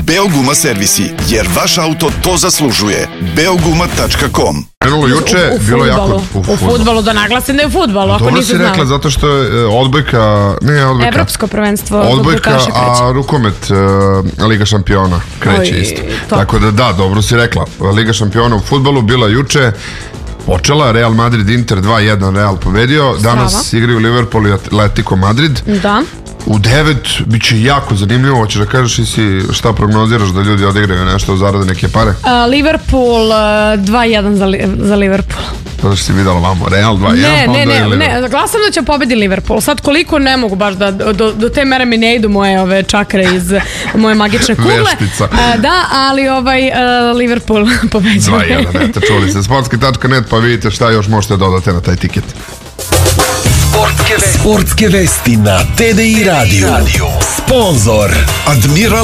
Beoguma servisi, jer vaš auto to zaslužuje. Beoguma.com. Krenulo juče, bilo jako u fudbalu, da naglasim da je u fudbalu, ako dobro nisi si znao. rekla, zato što je odbojka, Evropsko prvenstvo odbojka, odbojkaša kreće. a rukomet Liga šampiona kreće isto. to. Tako da, dobro si rekla. Liga šampiona u fudbalu bila juče, počela, Real Madrid Inter 2-1, Real pobedio. Danas igraju Liverpool i Atletico Madrid. Da. U 9 bit će jako zanimljivo. Hoćeš da kažeš i si šta prognoziraš da ljudi odigraju nešto, zarade neke pare? Liverpool 2-1 za Liverpool. Zato što si vidjela vamo Real 2-1. Ne, glasam da će pobedi Liverpool. Sad koliko ne mogu baš da do te mere mi ne idu moje ove čakre iz moje magične kugle. Veštica. Da, ali Liverpool pobeđuje. 2-1, eto, čuli se. Sportski.net, pa vidite šta još možete dodati na taj tiket. Sportske vesti na TDI Radio. Sponzor Admiral